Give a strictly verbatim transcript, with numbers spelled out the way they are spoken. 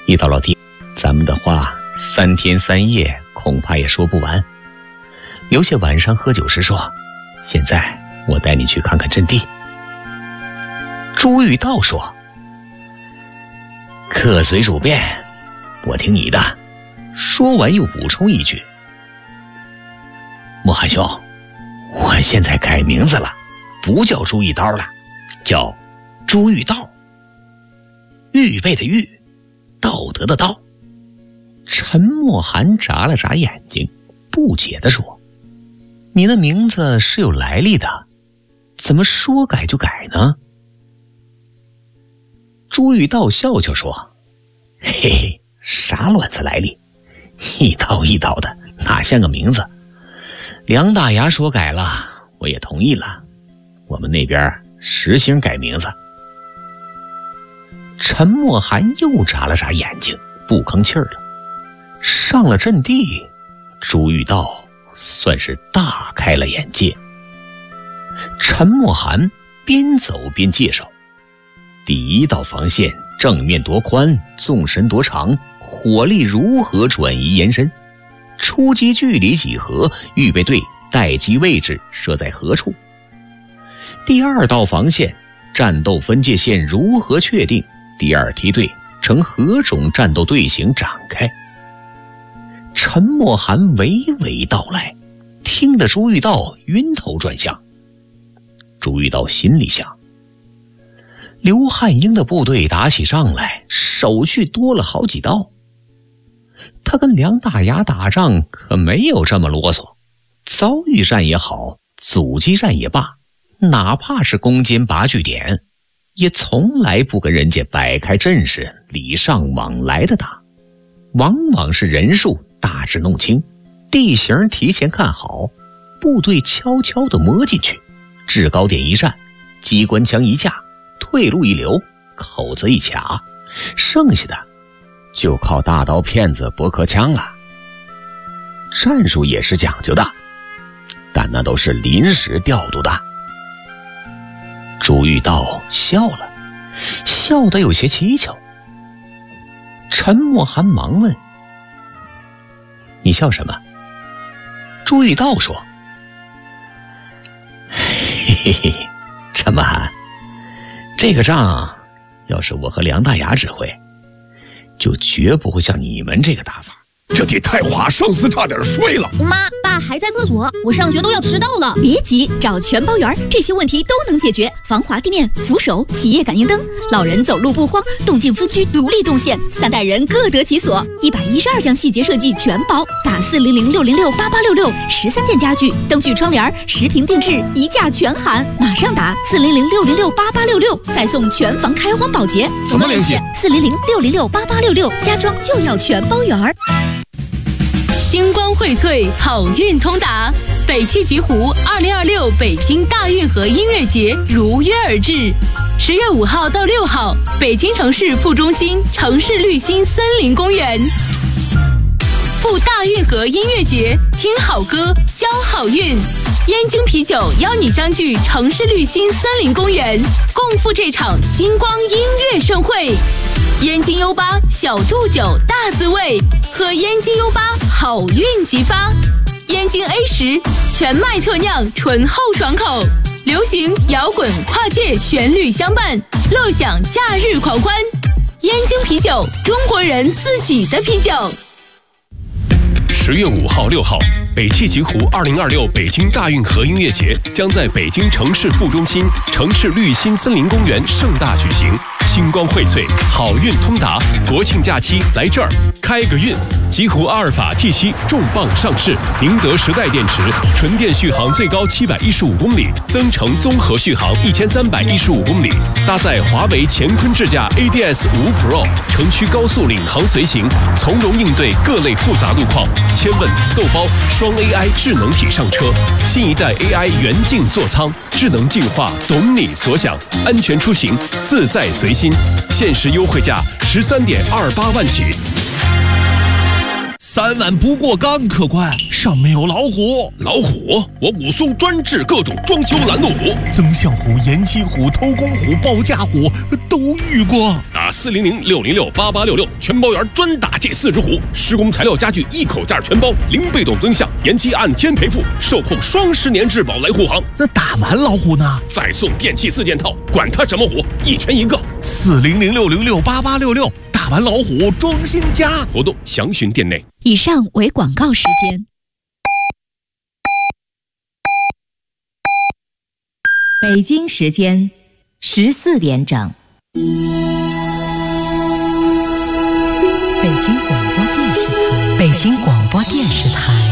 一到老弟，咱们的话三天三夜恐怕也说不完。留下晚上喝酒时说，现在我带你去看看阵地。朱玉道说，客随主便，我听你的。说完又补充一句，莫寒兄，我现在改名字了，不叫朱一刀了，叫朱玉道。预备的预，道德的道。陈默涵眨了眨眼睛，不解地说，你的名字是有来历的，怎么说改就改呢？朱玉道笑笑说，嘿嘿，啥乱子来历，一刀一刀的，哪像个名字。梁大牙说改了，我也同意了，我们那边实行改名字。陈默涵又眨了眨眼睛，不吭气儿了。上了阵地，朱玉道算是大开了眼界。陈默涵边走边介绍，第一道防线正面多宽，纵深多长，火力如何转移延伸，出击距离几何，预备队待机位置设在何处。第二道防线战斗分界线如何确定，第二梯队呈何种战斗队形展开。陈默涵娓娓道来，听得朱玉道晕头转向。朱玉道心里想，刘汉英的部队打起仗来手续多了好几道，他跟梁大牙打仗可没有这么啰嗦，遭遇战也好，阻击战也罢，哪怕是攻坚拔据点，也从来不跟人家摆开阵势，礼尚往来的打，往往是人数大致弄清，地形提前看好，部队悄悄地摸进去，制高点一站，机关枪一架，退路一留，口子一卡，剩下的就靠大刀片子驳壳枪了。战术也是讲究的，但那都是临时调度的。朱玉道笑了，笑得有些蹊跷。陈默涵忙问，你笑什么？朱玉道说，嘿嘿嘿，陈默涵，这个仗要是我和梁大牙指挥，就绝不会像你们这个打法。 这得太滑，上司差点睡了。 妈，爸还在厕所，我上学都要迟到了。 别急，找全包园，这些问题都能解决。防滑地面、扶手、企业感应灯，老人走路不慌，动静分区独立动线，三代人各得其所。一百一十二项细节设计全包，打四零零六零六八八六六，十三件家具、灯具、窗帘、十平定制，一价全含。马上打四零零六零六八八六六，再送全房开荒保洁。 怎么联系？ 四零零六零六八八六六，家装就要全包园。 星光荟萃，好运通达。北汽极狐二零二六北京大运河音乐节如约而至，十月五号到六号，北京城市副中心城市绿心森林公园。赴大运河音乐节，听好歌，交好运。燕京啤酒邀你相聚城市绿心森林公园，共赴这场星光音乐盛会。燕京 U 八小度酒大滋味，喝燕京 U 八好运即发。燕京 A 十全麦特酿，醇厚爽口，流行摇滚跨界旋律相伴，乐享假日狂欢。燕京啤酒，中国人自己的啤酒。 十月五号、六号，北汽极狐二零二六北京大运河音乐节将在北京城市副中心城市绿心森林公园盛大举行。星光荟萃，好运通达，国庆假期来这儿开个运。极狐阿尔法 T 七 重磅上市，宁德时代电池，纯电续航最高七百一十五公里，增程综合续航一千三百一十五公里，搭载华为乾坤智驾 A D S 五 Pro， 城区高速领航随行，从容应对各类复杂路况。千问豆包双 A I 智能体上车，新一代 A I 元镜座舱，智能进化，懂你所想，安全出行，自在随心。限时优惠价十三点二八万起。 三万不过岗，客官，上面有老虎。 老虎？我武松专治各种装修拦路虎， 增象虎、延期虎、偷工虎、报价虎都遇过。 打四零零六零六八八六六，全包员专打这四只虎。施工材料家具一口价全包，零被动增项，延期按天赔付，售后双十年质保来护航。 那打完老虎呢？ 再送电器四件套，管它什么虎，一拳一个。 四零零六零六八八六六，打完老虎装新家。 活动详询店内。 以上为广告时间。 北京时间十四点整。 北京广播电视台，北京广播电视台。